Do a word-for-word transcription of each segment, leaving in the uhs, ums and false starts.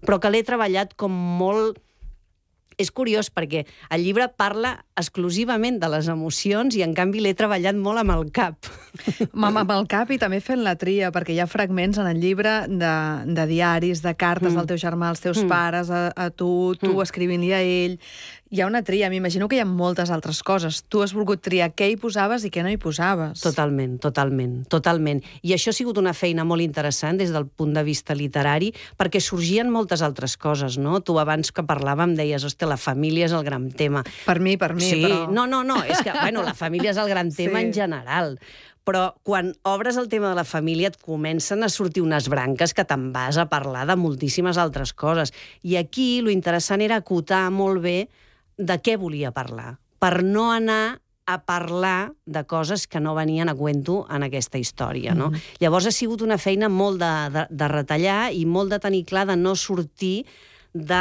però que l'he treballat com molt... És curiós perquè el llibre parla exclusivament de les emocions i en canvi l'he treballat molt amb el cap. Amb, amb el cap i també fent la tria, perquè hi ha fragments en el llibre de, de diaris, de cartes mm. del teu germà als teus mm. pares, a, a tu, tu mm. escrivint-li a ell. Hi ha una tria, m'imagino que hi ha moltes altres coses. Tu has volgut triar què hi posaves i què no hi posaves. Totalment, totalment, totalment. I això ha sigut una feina molt interessant des del punt de vista literari, perquè sorgien moltes altres coses, no? Tu abans que parlàvem deies, hòstia, la família és el gran tema. Per mi, per mi, sí, però... No, no, no, és que, bueno, la família és el gran tema sí. en general. Però quan obres el tema de la família et comencen a sortir unes branques que te'n vas a parlar de moltíssimes altres coses. I aquí lo interessant era acotar molt bé de què volia parlar, per no anar a parlar de coses que no venien a cuento en aquesta història, no? Mm-hmm. Llavors ha sigut una feina molt de, de, de retallar i molt de tenir clar de no sortir de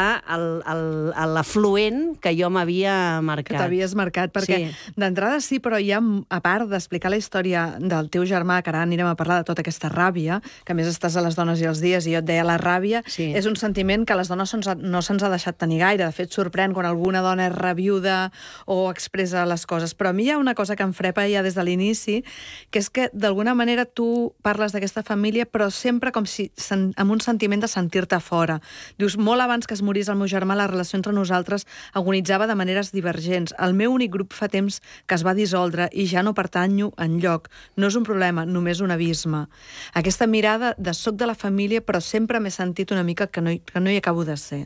l'afluent que jo m'havia marcat. Que t'havies marcat, perquè sí. d'entrada sí, però hi ha, a part d'explicar la història del teu germà, que ara anirem a parlar de tota aquesta ràbia, que a més estàs a Les dones i els dies, i jo et deia, la ràbia sí. és un sentiment que a les dones no se'ns ha deixat tenir gaire. De fet, sorprèn quan alguna dona és rabiuda o expressa les coses. Però a mi hi ha una cosa que em frepa ja des de l'inici, que és que d'alguna manera tu parles d'aquesta família, però sempre com si amb un sentiment de sentir-te fora. Dius, molt abans que es morís el meu germà, la relació entre nosaltres agonitzava de maneres divergents. El meu únic grup fa temps que es va dissoldre i ja no pertanyo enlloc. No és un problema, només un abisme. Aquesta mirada de soc de la família, però sempre m'he sentit una mica que no, hi, que no hi acabo de ser.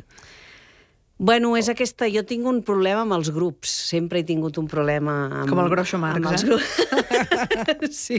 Bueno, és aquesta... Jo tinc un problema amb els grups. Sempre he tingut un problema amb... Com el Groucho Marx, eh? sí.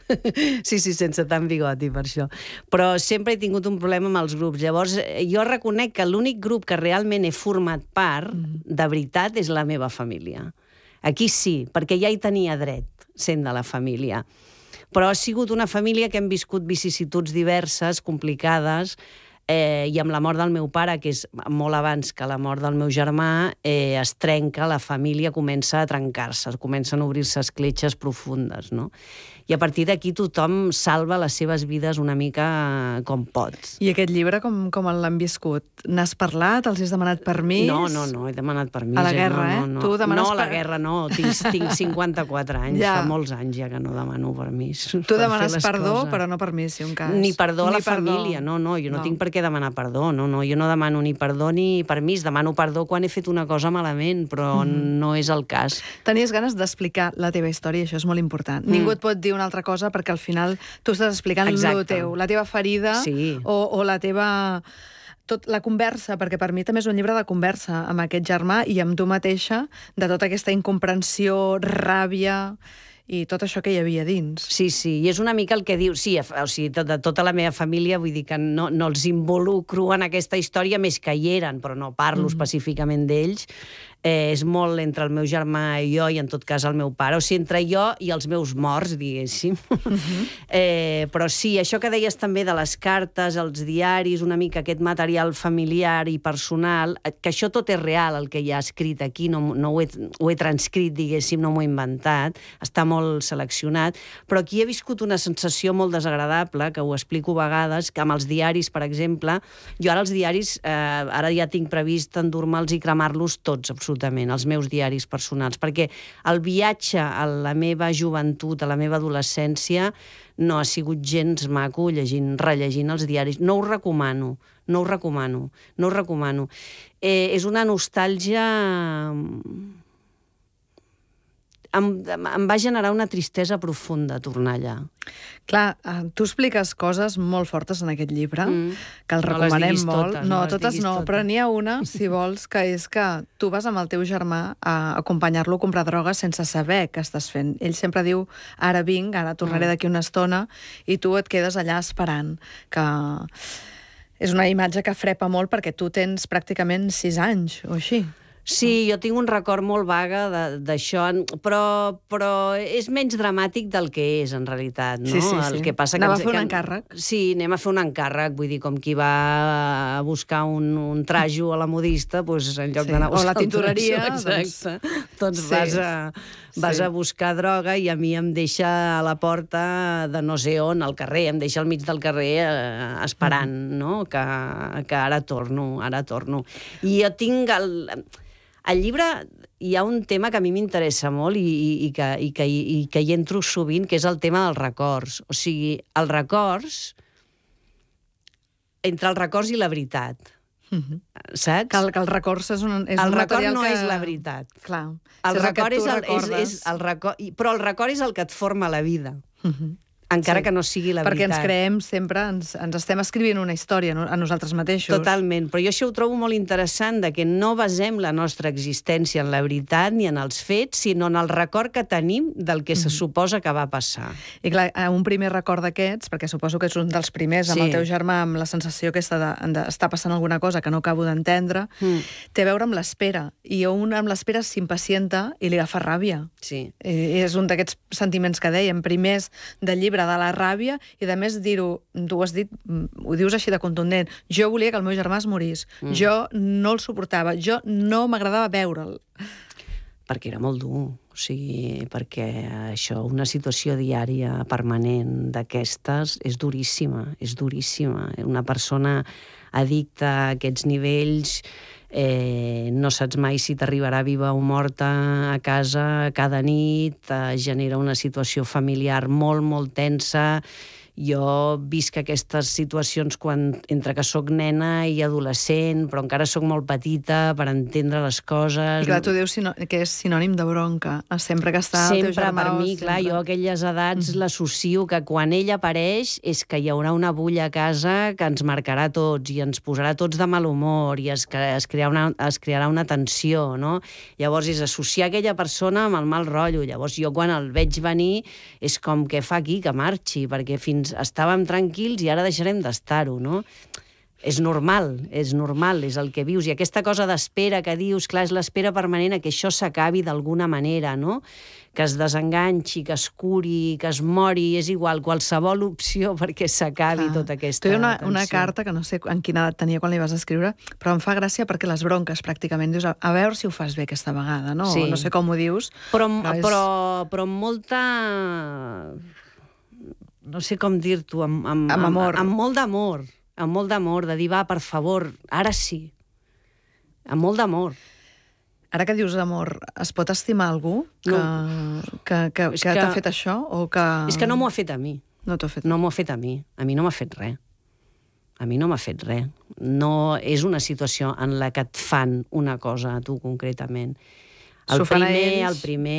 sí, sí, sense tant bigoti, per això. Però sempre he tingut un problema amb els grups. Llavors, jo reconec que l'únic grup que realment he format part, mm. de veritat, és la meva família. Aquí sí, perquè ja hi tenia dret, sent de la família. Però ha sigut una família que hem viscut vicissituds diverses, complicades, Eh, i amb la mort del meu pare, que és molt abans que la mort del meu germà, eh, es trenca, la família comença a trencar-se, comencen a obrir-se escletxes profundes, no? I a partir d'aquí tothom salva les seves vides una mica com pot. I aquest llibre com, com l'han viscut? N'has parlat? Els has demanat permís? No, no, no, he demanat permís. A la guerra, eh? No, no, no. Tu demanes no, a la per... guerra no, tinc, tinc cinquanta-quatre anys, ja. Fa molts anys ja que no demano permís. Tu demanes perdó, coses. Però no permís, si un cas. Ni perdó a la ni perdó. família, no, no, jo no, no tinc per què demanar perdó, no, no, jo no demano ni perdó ni permís, demano perdó quan he fet una cosa malament, però mm. no és el cas. Tenies ganes d'explicar la teva història, això és molt important. Mm. Ningú et pot dir una altra cosa perquè al final tu estàs explicant el teu, la teva ferida sí. o, o la teva... Tot, la conversa, perquè per mi també és un llibre de conversa amb aquest germà i amb tu mateixa, de tota aquesta incomprensió, ràbia i tot això que hi havia dins. Sí, sí, i és una mica el que diu, sí, o sigui, de tota la meva família, vull dir que no, no els involucro en aquesta història, més que hi eren, però no parlo mm-hmm. específicament d'ells. Eh, és molt entre el meu germà i jo, i en tot cas el meu pare, o sigui, entre jo i els meus morts, diguéssim. Uh-huh. eh, però sí, això que deies també de les cartes, els diaris, una mica aquest material familiar i personal, que això tot és real, el que hi ha escrit aquí, no, no ho, he, ho he transcrit, diguéssim, no m'ho he inventat, està molt seleccionat, però aquí he viscut una sensació molt desagradable, que ho explico a vegades, que amb els diaris, per exemple, jo ara els diaris, eh, ara ja tinc previst endur-me'ls i cremar-los tots, absolutament, absolutament, els meus diaris personals, perquè el viatge a la meva joventut, a la meva adolescència, no ha sigut gens maco llegint, rellegint els diaris. No ho recomano, no ho recomano, no ho recomano. Eh, és una nostàlgia... Em, em va generar una tristesa profunda tornar allà. Clar, tu expliques coses molt fortes en aquest llibre, mm. que el no recomanem molt. Totes, no, no totes no, totes. Però n'hi ha una, si vols, que és que tu vas amb el teu germà a acompanyar-lo a comprar drogues sense saber què estàs fent. Ell sempre diu, ara vinc, ara tornaré mm. d'aquí una estona, i tu et quedes allà esperant, que... És una imatge que frepa molt perquè tu tens pràcticament sis anys, o així. Sí, jo tinc un record molt vaga d'això, però, però és menys dramàtic del que és, en realitat, no? Sí, sí, sí. El que passa Anava que, a fer un que, encàrrec. Sí, anem a fer un encàrrec, vull dir, com qui va a buscar un, un trajo a la modista, doncs en lloc Sí, d'anar a buscar o la tintoreria, el trajo, exacte, doncs, doncs sí. vas, a, vas Sí. a buscar droga i a mi em deixa a la porta de no sé on, al carrer, em deixa al mig del carrer eh, esperant, no? Que, que ara torno, ara torno. I jo tinc el... Al llibre hi ha un tema que a mi m'interessa molt i, i, i, que, i, que, i que hi entro sovint, que és el tema dels records. O sigui, els records, entre els records i la veritat, uh-huh. saps? Que el, que el record és un, és el un record material no que... és la veritat. Clar. El si record és, és el, és, és el record, però el record és el que et forma la vida. Uh-huh. Encara Sí. que no sigui la Perquè veritat. ens creem sempre, ens, ens estem escrivint una història a nosaltres mateixos. Totalment, però jo això ho trobo molt interessant, de que no basem la nostra existència en la veritat ni en els fets, sinó en el record que tenim del que se Mhm. suposa que va passar. I clar, un primer record d'aquests, perquè suposo que és un dels primers amb Sí. el teu germà, amb la sensació aquesta de, de està passant alguna cosa que no acabo d'entendre, Mm. té a veure amb l'espera. I un amb l'espera s'impacienta i li agafa ràbia. Sí. I és un d'aquests sentiments que dèiem, primers del llibre de la ràbia, i a més dir-ho, tu ho has dit, ho dius així de contundent, jo volia que el meu germà es morís, mm. jo no el suportava, jo no m'agradava veure'l. Perquè era molt dur, o sigui, perquè això, una situació diària permanent d'aquestes és duríssima, és duríssima. Una persona addicta a aquests nivells eh, no saps mai si t'arribarà viva o morta a casa cada nit, eh, genera una situació familiar molt, molt tensa. Jo visc aquestes situacions quan, entre que sóc nena i adolescent, però encara sóc molt petita per entendre les coses. I clar, tu dius que és sinònim de bronca, sempre que està el teu Sempre, germà... per mi, sempre... clar, jo a aquelles edats mm. l'associo que quan ell apareix és que hi haurà una bulla a casa que ens marcarà tots i ens posarà tots de mal humor i es, es, crearà, una, es crearà una tensió, no? Llavors és associar aquella persona amb el mal rotllo. Llavors jo quan el veig venir és com que fa aquí que marxi, perquè fins estàvem tranquils i ara deixarem d'estar-ho, no? És normal, és normal, és el que vius. I aquesta cosa d'espera que dius, clar, és l'espera permanent a que això s'acabi d'alguna manera, no? Que es desenganxi, que es curi, que es mori, és igual, qualsevol opció perquè s'acabi tota aquesta tensió. Tu hi ha una, tensió. una carta, que no sé en quina edat tenia quan li vas escriure, però em fa gràcia perquè les bronques, pràcticament, dius, a veure si ho fas bé aquesta vegada, no? Sí. No sé com ho dius. Però, però, és... però, però amb molta... no sé com dir-t'ho, amb, amb, Amb amor. Amb, amb molt d'amor, amb molt d'amor, de dir, va, per favor, ara sí. Amb molt d'amor. Ara que dius amor, es pot estimar algú que, No. que, que, És que, que- t'ha fet això? O que... És que no m'ho ha fet a mi. No t'ho ha fet. No m'ho ha fet a mi. A mi no m'ha fet res. A mi no m'ha fet res. No és una situació en la que et fan una cosa a tu concretament. El S'ho fan a primer, ells? el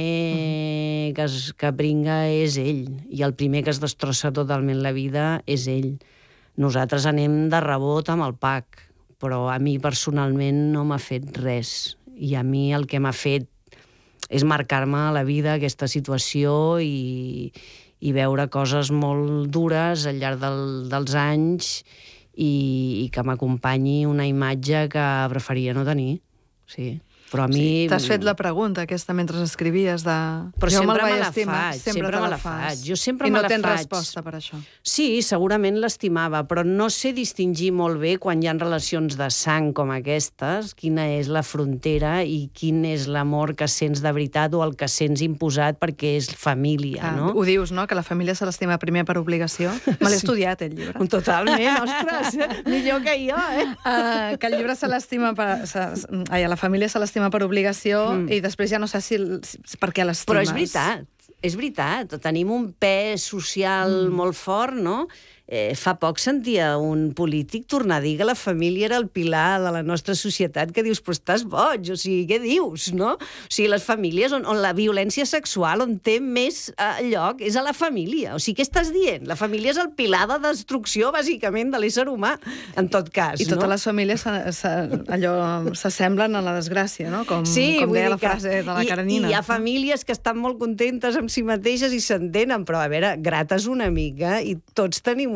primer que, es, que bringa és ell, i el primer que es destrossa totalment la vida és ell. Nosaltres anem de rebot amb el pack, però a mi personalment no m'ha fet res. I a mi el que m'ha fet és marcar-me a la vida aquesta situació i, i veure coses molt dures al llarg del, dels anys i, i que m'acompanyi una imatge que preferia no tenir. Sí. Però a mi... Sí, t'has fet la pregunta aquesta mentre escrivies de... Però jo sempre me'l vaig me la estimar, faig, sempre, sempre te me la la fas. faig. Jo sempre I me no la tens faig. resposta per això. Sí, segurament l'estimava, però no sé distingir molt bé quan hi ha relacions de sang com aquestes, quina és la frontera i quin és l'amor que sents de veritat o el que sents imposat perquè és família, Clar, no? Ho dius, no?, que la família se l'estima primer per obligació. Me l'he estudiat, el llibre. Totalment, ostres, millor que jo, eh? Uh, que el llibre se l'estima per... Se, ai, a la família se l'estima per obligació mm. i després ja no sé si, si per què l'estimes. Però és veritat, és veritat. Tenim un pes social mm. molt fort, no? Eh, fa poc sentia un polític tornar a dir que la família era el pilar de la nostra societat, que dius, però estàs boig, o sigui, què dius, no? O sigui, les famílies on, on la violència sexual, on té més eh, lloc, és a la família. O sigui, què estàs dient? La família és el pilar de destrucció, bàsicament, de l'ésser humà, en tot cas, I no? totes les famílies se, se, allò s'assemblen a la desgràcia, no? Com, sí, com deia la que, frase de la i, Karenina. I hi ha famílies que estan molt contentes amb si mateixes i s'entenen, però a veure, grates una mica i tots tenim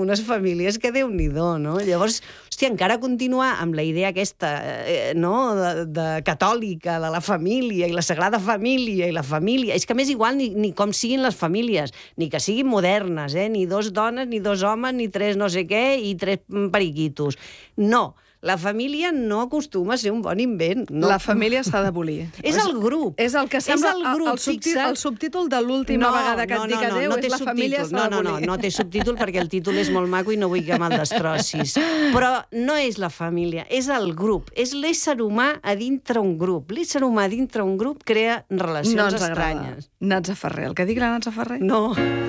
unes famílies que Déu-n'hi-do, no? Llavors, hòstia, encara continuar amb la idea aquesta, eh, no?, de, de catòlica, de la família, i la Sagrada Família, i la família... És que a més igual ni, ni com siguin les famílies, ni que siguin modernes, eh? Ni dos dones, ni dos homes, ni tres no sé què, i tres periquitos. No. La família no acostuma a ser un bon invent. No. La família s'ha d'abolir. És el grup. És el que sembla és el, grup, el, subtítol, el subtítol de l'última no, vegada que no, et dic no, adéu, no, no és la família s'ha d'abolir. No, no, no, no té subtítol perquè el títol és molt maco i no vull que me'l destrossis. Però no és la família, és el grup. És l'ésser humà a dintre un grup. L'ésser humà a dintre un grup crea relacions no ens estranyes. Agrada. Natza Ferrer. El que digui la Natza Ferrer? No.